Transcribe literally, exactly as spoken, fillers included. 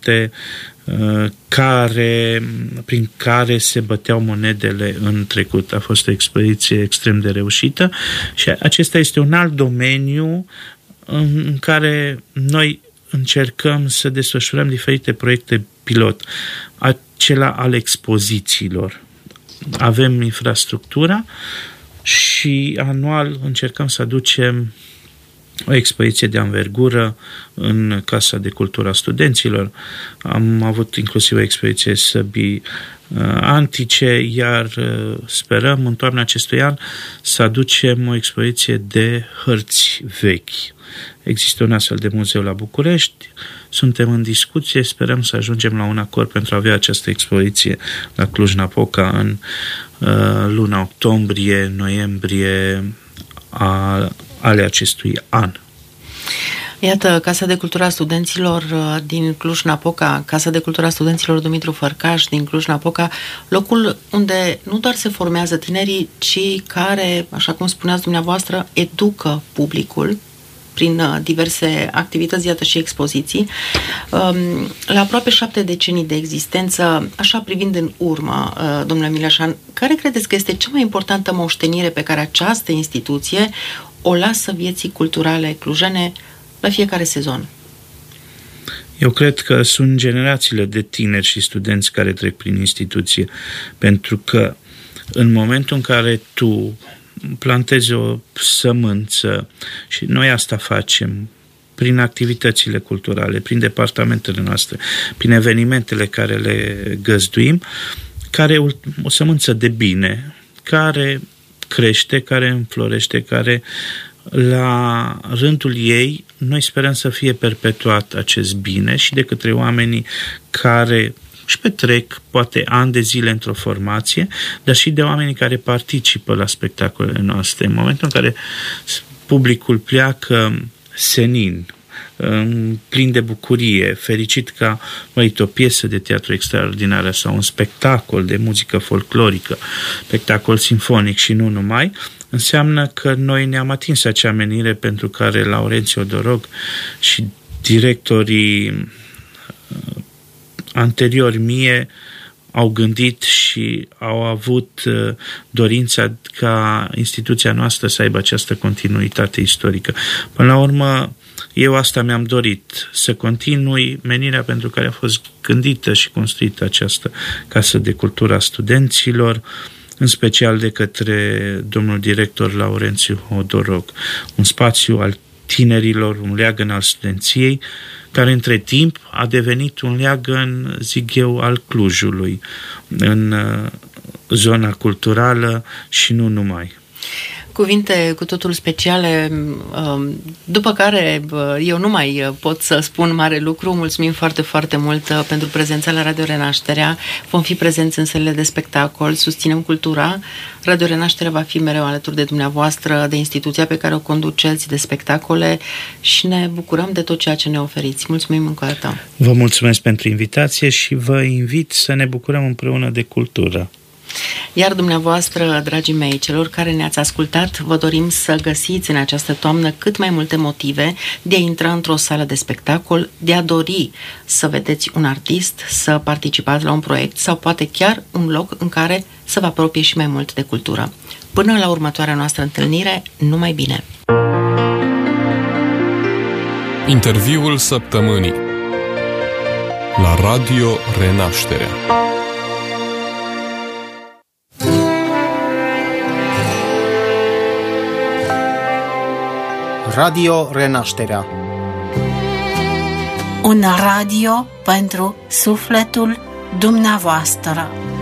multe care, prin care se băteau monedele în trecut. A fost o expediție extrem de reușită și acesta este un alt domeniu în care noi încercăm să desfășurăm diferite proiecte pilot. Acela al expozițiilor. Avem infrastructura și anual încercăm să aducem o expoziție de anvergură în Casa de Cultură a Studenților. Am avut inclusiv o expoziție săbii antice, iar sperăm în toamna acestui an să aducem o expoziție de hărți vechi. Există un astfel de muzeu la București, suntem în discuție, sperăm să ajungem la un acord pentru a avea această expoziție la Cluj-Napoca în uh, luna octombrie, noiembrie a, ale acestui an. Iată, Casa de Cultură a Studenților din Cluj-Napoca, Casa de Cultură a Studenților Dumitru Fărcaș din Cluj-Napoca, locul unde nu doar se formează tinerii, ci care, așa cum spuneați dumneavoastră, educă publicul prin diverse activități, iată și expoziții. La aproape șapte decenii de existență, așa privind în urmă, domnule Mileșan, care credeți că este cea mai importantă moștenire pe care această instituție o lasă vieții culturale clujene la fiecare sezon? Eu cred că sunt generațiile de tineri și studenți care trec prin instituție, pentru că în momentul în care tu plantezi o sămânță, și noi asta facem prin activitățile culturale, prin departamentele noastre, prin evenimentele care le găzduim, care o sămânță de bine, care crește, care înflorește, care la rândul ei noi sperăm să fie perpetuat acest bine și de către oamenii care își petrec poate ani de zile într-o formație, dar și de oamenii care participă la spectacolele noastre. În momentul în care publicul pleacă senin, plin de bucurie, fericit că a urmărit o piesă de teatru extraordinară sau un spectacol de muzică folclorică, spectacol simfonic și nu numai, înseamnă că noi ne-am atins acea menire pentru care Laurențiu Odorog și directorii anterior mie au gândit și au avut dorința ca instituția noastră să aibă această continuitate istorică. Până la urmă, eu asta mi-am dorit, să continui menirea pentru care a fost gândită și construită această Casă de Cultură a Studenților, în special de către domnul director Laurențiu Odorog, un spațiu al tinerilor, un leagăn al studenției, care între timp a devenit un leagăn, zic eu, al Clujului, în zona culturală și nu numai. Cuvinte cu totul speciale, după care eu nu mai pot să spun mare lucru. Mulțumim foarte, foarte mult pentru prezența la Radio Renașterea. Vom fi prezenți în sălile de spectacol, susținem cultura. Radio Renașterea va fi mereu alături de dumneavoastră, de instituția pe care o conduceți, de spectacole și ne bucurăm de tot ceea ce ne oferiți. Mulțumim încă o dată. Vă mulțumesc pentru invitație și vă invit să ne bucurăm împreună de cultură. Iar dumneavoastră, dragii mei, celor care ne-ați ascultat, vă dorim să găsiți în această toamnă cât mai multe motive de a intra într-o sală de spectacol, de a dori să vedeți un artist, să participați la un proiect sau poate chiar un loc în care să vă apropie și mai mult de cultură. Până la următoarea noastră întâlnire, numai bine! Interviul săptămânii la Radio Renașterea. Radio Renașterea. Un radio pentru sufletul dumneavoastră.